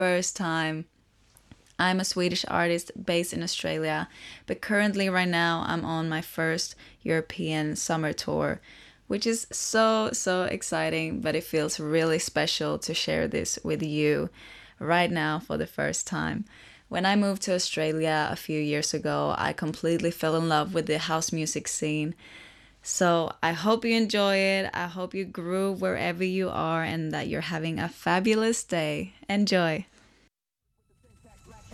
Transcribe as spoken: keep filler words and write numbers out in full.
first time. I'm a Swedish artist based in Australia, but currently, right now, I'm on my first European summer tour, which is so, so exciting, but it feels really special to share this with you right now for the first time. When I moved to Australia a few years ago, I completely fell in love with the house music scene. So I hope you enjoy it. I hope you groove wherever you are and that you're having a fabulous day. Enjoy.